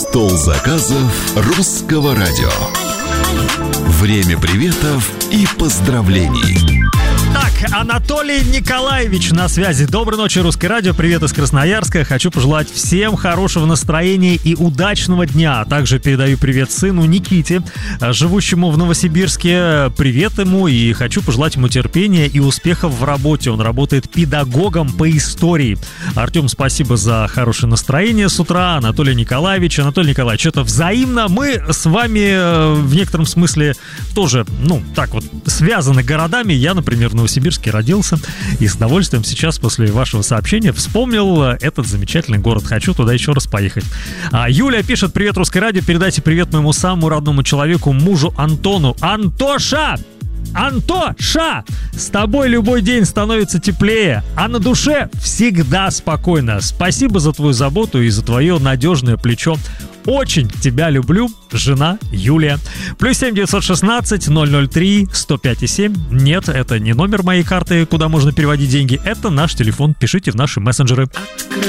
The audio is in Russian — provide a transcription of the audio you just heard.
Стол заказов Русского радио. Время приветов и поздравлений. Так, Анатолий Николаевич на связи. Доброй ночи, Русское радио. Привет из Красноярска. Хочу пожелать всем хорошего настроения и удачного дня. Также передаю привет сыну Никите, живущему в Новосибирске. Привет ему и хочу пожелать ему терпения и успехов в работе. Он работает педагогом по истории. Артем, спасибо за хорошее настроение с утра. Анатолий Николаевич, это взаимно. Мы с вами в некотором смысле тоже, так вот, связаны городами. Я, например, в Новосибирске родился и с удовольствием сейчас после вашего сообщения вспомнил этот замечательный город. Хочу туда еще раз поехать. Юля пишет: привет, Русское радио, передайте привет моему самому родному человеку, мужу Антону. Антоша, с тобой любой день становится теплее, а на душе всегда спокойно. Спасибо за твою заботу и за твое надежное плечо. Очень тебя люблю, жена Юлия. +7 916 003 105,7. Нет, это не номер моей карты, куда можно переводить деньги. Это наш телефон. Пишите в наши мессенджеры.